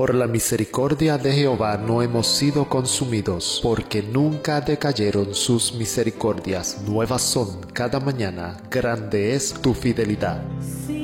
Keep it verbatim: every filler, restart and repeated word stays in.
Por la misericordia de Jehová no hemos sido consumidos, porque nunca decayeron sus misericordias. Nuevas son cada mañana, grande es tu fidelidad.